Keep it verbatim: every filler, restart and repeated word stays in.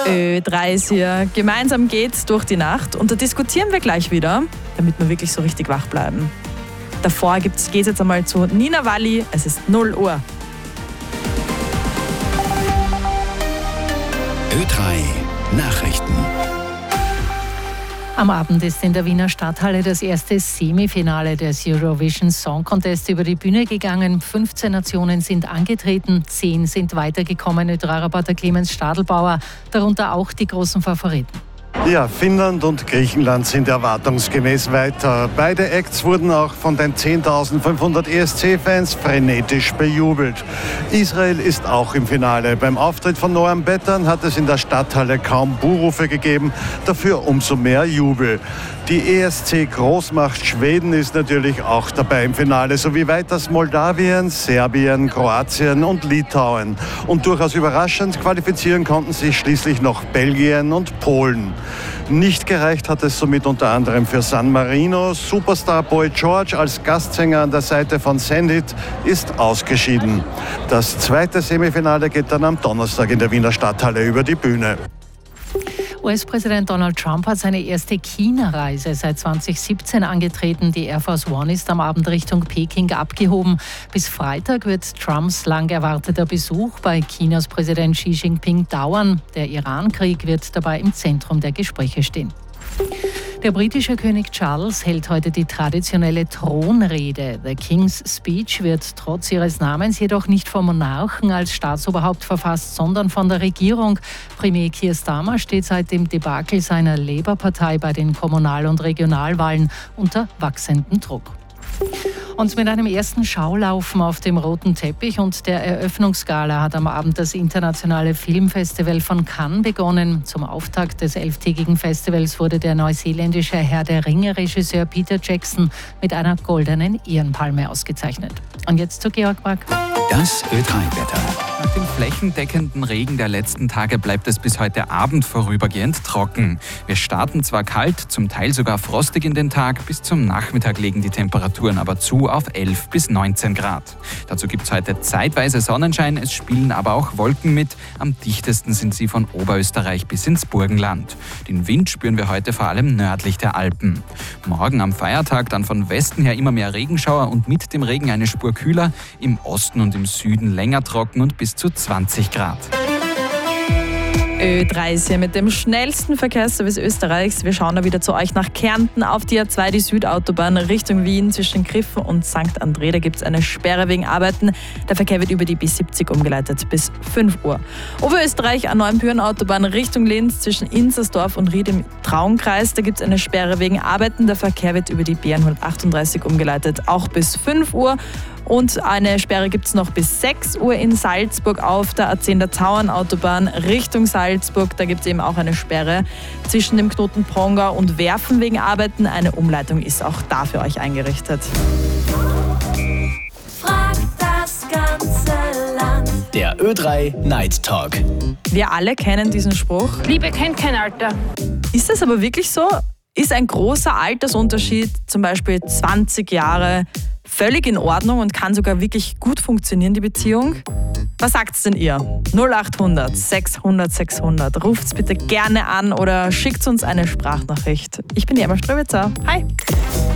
Ö drei ist hier. Gemeinsam geht's durch die Nacht und da diskutieren wir gleich wieder, damit wir wirklich so richtig wach bleiben. Davor geht's jetzt einmal zu Nina Walli. Es ist null Uhr. Ö drei Nachrichten. Am Abend ist in der Wiener Stadthalle das erste Semifinale des Eurovision Song Contest über die Bühne gegangen. fünfzehn Nationen sind angetreten, zehn sind weitergekommen. Ö drei-Reporter Clemens Stadelbauer, darunter auch die großen Favoriten. Ja, Finnland und Griechenland sind erwartungsgemäß weiter. Beide Acts wurden auch von den zehntausendfünfhundert E S C-Fans frenetisch bejubelt. Israel ist auch im Finale. Beim Auftritt von Noam Bettern hat es in der Stadthalle kaum Buhrufe gegeben, dafür umso mehr Jubel. Die E S C-Großmacht Schweden ist natürlich auch dabei im Finale, sowie weiters Moldawien, Serbien, Kroatien und Litauen. Und durchaus überraschend qualifizieren konnten sich schließlich noch Belgien und Polen. Nicht gereicht hat es somit unter anderem für San Marino. Superstar Boy George als Gastsänger an der Seite von Sendit ist ausgeschieden. Das zweite Semifinale geht dann am Donnerstag in der Wiener Stadthalle über die Bühne. U S-Präsident Donald Trump hat seine erste China-Reise seit zwanzig siebzehn angetreten. Die Air Force One ist am Abend Richtung Peking abgehoben. Bis Freitag wird Trumps lang erwarteter Besuch bei Chinas Präsident Xi Jinping dauern. Der Iran-Krieg wird dabei im Zentrum der Gespräche stehen. Der britische König Charles hält heute die traditionelle Thronrede. The King's Speech wird trotz ihres Namens jedoch nicht vom Monarchen als Staatsoberhaupt verfasst, sondern von der Regierung. Premier Keir Starmer steht seit dem Debakel seiner Labour-Partei bei den Kommunal- und Regionalwahlen unter wachsendem Druck. Und mit einem ersten Schaulaufen auf dem roten Teppich und der Eröffnungsgala hat am Abend das internationale Filmfestival von Cannes begonnen. Zum Auftakt des elftägigen Festivals wurde der neuseeländische Herr der Ringe-Regisseur Peter Jackson mit einer goldenen Ehrenpalme ausgezeichnet. Und jetzt zu Georg Brack. Das Ö drei-Wetter. Nach dem flächendeckenden Regen der letzten Tage bleibt es bis heute Abend vorübergehend trocken. Wir starten zwar kalt, zum Teil sogar frostig in den Tag, bis zum Nachmittag legen die Temperaturen aber zu auf elf bis neunzehn Grad. Dazu gibt es heute zeitweise Sonnenschein, es spielen aber auch Wolken mit. Am dichtesten sind sie von Oberösterreich bis ins Burgenland. Den Wind spüren wir heute vor allem nördlich der Alpen. Morgen am Feiertag dann von Westen her immer mehr Regenschauer und mit dem Regen eine Spur kühler, im Osten und im Süden länger trocken und bis zu zwanzig Grad. Ö drei ist hier mit dem schnellsten Verkehrsservice Österreichs. Wir schauen da wieder zu euch nach Kärnten auf die A zwei, die Südautobahn Richtung Wien zwischen Griffen und Sankt André. Da gibt es eine Sperre wegen Arbeiten. Der Verkehr wird über die B siebzig umgeleitet bis fünf Uhr. Oberösterreich A neun Büren-Autobahn Richtung Linz zwischen Inzersdorf und Ried im Traunkreis. Da gibt es eine Sperre wegen Arbeiten. Der Verkehr wird über die B hundertachtunddreißig umgeleitet, auch bis fünf Uhr. Und eine Sperre gibt es noch bis sechs Uhr in Salzburg auf der A zehn der Tauernautobahn Richtung Salzburg. Da gibt es eben auch eine Sperre zwischen dem Knoten Pongau und Werfen wegen Arbeiten. Eine Umleitung ist auch da für euch eingerichtet. Frag das ganze Land. Der Ö drei Night Talk. Wir alle kennen diesen Spruch. Liebe kennt kein Alter. Ist das aber wirklich so? Ist ein großer Altersunterschied, zum Beispiel zwanzig Jahre, völlig in Ordnung und kann sogar wirklich gut funktionieren, die Beziehung? Was sagt's denn ihr? null acht hundert sechshundert sechshundert. Ruft's bitte gerne an oder schickt uns eine Sprachnachricht. Ich bin die Emma Ströbitzer. Hi!